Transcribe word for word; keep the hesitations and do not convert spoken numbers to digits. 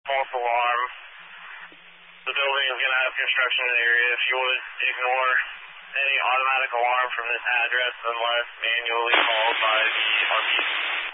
false alarm. The building is going to have construction in the area. If you would ignore any automatic alarm from this address unless manually called by the R P.